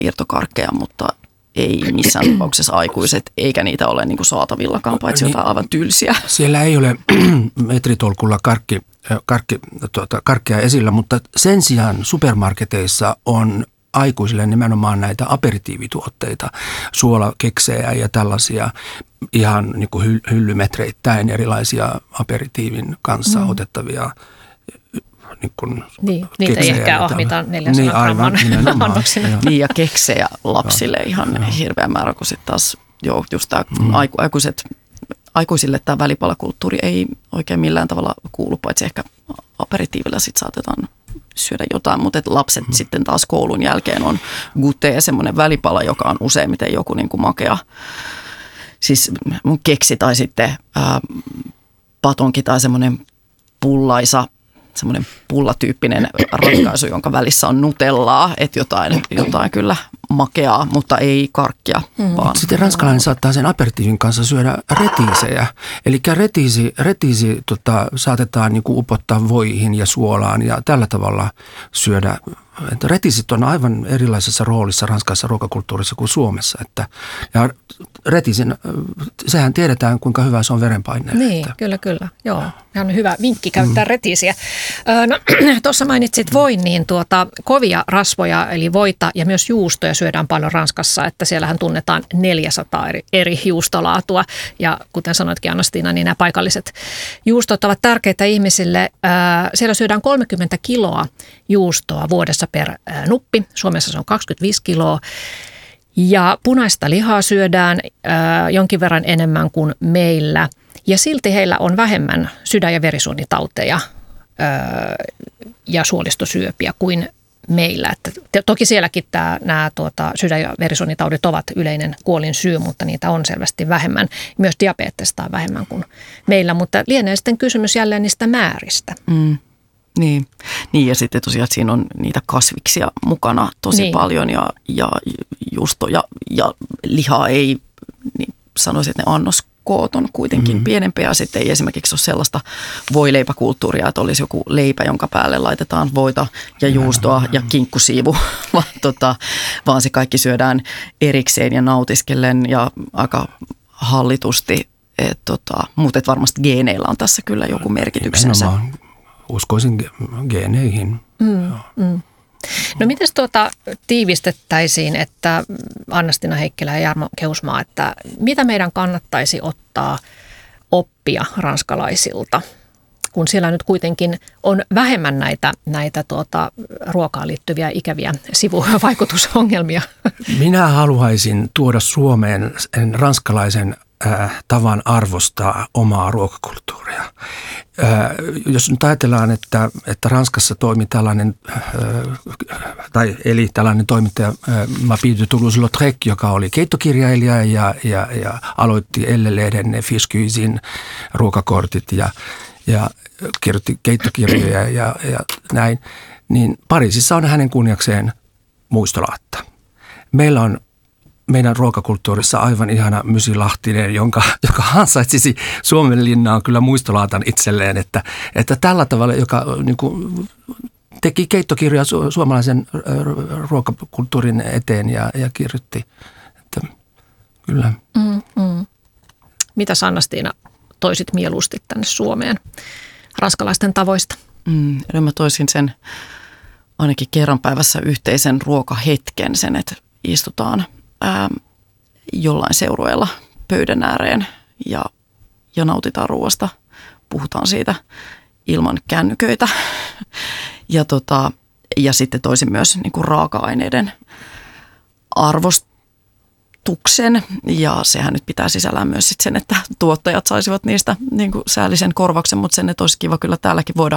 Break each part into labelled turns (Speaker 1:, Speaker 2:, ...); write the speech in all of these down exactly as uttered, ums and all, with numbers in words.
Speaker 1: irtokarkkeja, mutta ei missään tapauksessa aikuiset, eikä niitä ole niin kuin saatavillakaan, paitsi jotain aivan tylsiä.
Speaker 2: Siellä ei ole metritolkulla karkki, karkki, tuota, karkkeja esillä, mutta sen sijaan supermarketeissa on aikuisille nimenomaan näitä aperitiivituotteita, suolakeksejä ja tällaisia ihan niin kuin hyllymetreittäin erilaisia aperitiivin kanssa mm. otettavia niin kuin
Speaker 3: niin, niitä ei ehkä ahmita neljäsataa
Speaker 2: niin,
Speaker 3: gramman annoksina.
Speaker 1: Niin ja keksejä lapsille ja, ihan ja. hirveä määrä, kun sitten taas joo, just tämä mm. aikuiset, aikuisille tämä välipalakulttuuri ei oikein millään tavalla kuulu, paitsi ehkä aperitiivillä sitten saatetaan syödä jotain, mutta lapset mm. sitten taas koulun jälkeen on gutee, semmoinen välipala, joka on useimmiten joku niin kuin makea, siis mun keksi tai sitten ää, patonki tai semmoinen pullaisa, semmoinen pullatyyppinen ratkaisu, jonka välissä on nutellaa, että jotain, jotain kyllä makeaa, mutta ei karkkia. Mm. Vaan.
Speaker 2: Sitten ranskalainen saattaa sen aperitiivin kanssa syödä retiisejä. Eli retiisi, retiisi tota, saatetaan niinku upottaa voihin ja suolaan ja tällä tavalla syödä. Että retiisit on aivan erilaisessa roolissa ranskalaisessa ruokakulttuurissa kuin Suomessa. Että, ja retiisin, sehän tiedetään, kuinka hyvä se on verenpaineelle.
Speaker 3: Niin, että. kyllä, kyllä. Joo, ihan hyvä vinkki käyttää mm. retiisiä. No, tuossa mainitsit voin, niin tuota, kovia rasvoja, eli voita ja myös juustoja syödään paljon Ranskassa. Että siellähän tunnetaan neljäsataa eri, eri juustolaatua. Ja kuten sanoitkin Anna-Stiina, niin nämä paikalliset juustot ovat tärkeitä ihmisille. Siellä syödään kolmekymmentä kiloa juustoa vuodessa per nuppi. Suomessa se on kaksikymmentäviisi kiloa. Ja punaista lihaa syödään äh, jonkin verran enemmän kuin meillä. Ja silti heillä on vähemmän sydän- ja verisuonitauteja äh, ja suolistosyöpiä kuin meillä. Että toki sielläkin tämä, nämä tuota, sydän- ja verisuonitaudit ovat yleinen kuolin syy, mutta niitä on selvästi vähemmän. Myös diabetesta on vähemmän kuin meillä, mutta lienee sitten kysymys jälleen niistä määristä.
Speaker 1: Mm. Niin. niin, ja sitten tosiaan että siinä on niitä kasviksia mukana tosi niin. paljon ja, ja juusto ja, ja lihaa ei, niin sanoisin, että ne annoskoot on kuitenkin mm-hmm. pienempiä. Ja sitten ei esimerkiksi ole sellaista voileipäkulttuuria, että olisi joku leipä, jonka päälle laitetaan voita ja juustoa ja kinkkusiivu, vaan, tota, vaan se kaikki syödään erikseen ja nautiskellen ja aika hallitusti. Et, tota, mutta et varmasti geeneillä on tässä kyllä joku merkityksensä.
Speaker 2: Nimenomaan. Uskoisin geeneihin.
Speaker 3: Mm, mm. No mites tuota tiivistettäisiin, että Anna-Stiina Heikkilä ja Jarmo Keusmaa, että mitä meidän kannattaisi ottaa oppia ranskalaisilta, kun siellä nyt kuitenkin on vähemmän näitä, näitä tuota, ruokaan liittyviä ikäviä sivuvaikutusongelmia?
Speaker 2: Minä haluaisin tuoda Suomeen ranskalaisen äh, tavan arvostaa omaa ruokakulttuuria. Äh, jos nyt ajatellaan, että, että Ranskassa toimi tällainen, äh, tai eli tällainen toimittaja äh, Mapille de Toulouse-Lautrec, joka oli keittokirjailija ja, ja, ja aloitti Elle-lehden Fiskysin ruokakortit ja, ja kirjoitti keittokirjoja ja, ja näin, niin Pariisissa on hänen kunniakseen muistolaatta. Meillä on meidän ruokakulttuurissa aivan ihana Mysi Lahtinen, jonka, joka ansaitsisi Suomenlinnaan kyllä muistolaatan itselleen, että, että tällä tavalla, joka niin kuin, teki keittokirjaa su, suomalaisen ruokakulttuurin eteen ja, ja kirjoitti, että kyllä.
Speaker 3: Mm, mm. Mitä Anna-Stiina toisit mieluusti tänne Suomeen ranskalaisten tavoista?
Speaker 1: Mm, eli mä toisin sen ainakin kerran päivässä yhteisen ruokahetken, sen, että istutaan ää, jollain seurueella pöydän ääreen ja, ja nautitaan ruoasta. Puhutaan siitä ilman kännyköitä. Ja, tota, ja sitten toisin myös niin kuin raaka-aineiden arvostuksen. Ja sehän nyt pitää sisällään myös sit sen, että tuottajat saisivat niistä niin kuin säällisen korvauksen, mutta sen, että olisi kiva kyllä täälläkin voida,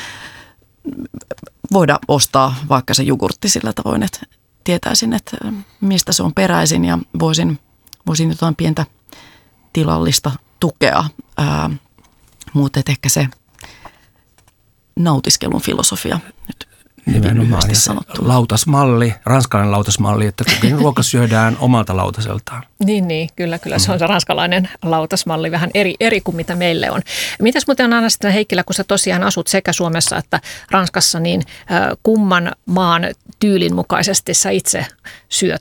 Speaker 1: voida ostaa vaikka se jogurtti sillä tavoin, että tietäisin, että mistä se on peräisin ja voisin, voisin jotain pientä tilallista tukea. Ää, mutta ehkä se nautiskelun filosofia nyt
Speaker 2: Nimenomaan. Lautasmalli, ranskalainen lautasmalli, että kukin ruoka syödään omalta lautaseltaan.
Speaker 3: Niin, niin, kyllä, kyllä. Se on se ranskalainen lautasmalli vähän eri, eri kuin mitä meille on. Mitäs muuten Anna sitten Heikkilä, kun sä tosiaan asut sekä Suomessa että Ranskassa, niin kumman maan tyylin mukaisesti sä itse syöt